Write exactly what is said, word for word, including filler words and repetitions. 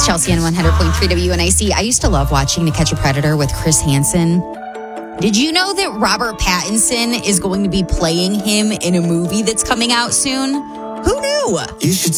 Chelsea on one hundred point three W N I C. I used to love watching To Catch a Predator with Chris Hansen. Did you know that Robert Pattinson is going to be playing him in a movie that's coming out soon? Who knew? You should